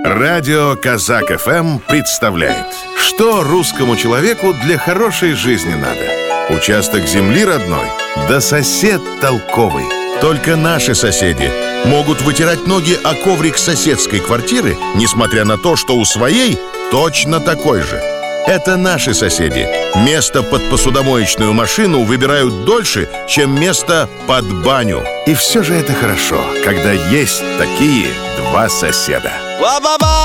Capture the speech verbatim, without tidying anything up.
Радио Казак эф эм представляет, что русскому человеку для хорошей жизни надо. Участок земли родной, да сосед толковый. Только наши соседи могут вытирать ноги о коврик соседской квартиры, несмотря на то, что у своей точно такой же. Это наши соседи. Место под посудомоечную машину выбирают дольше, чем место под баню. И все же это хорошо, когда есть такие два соседа.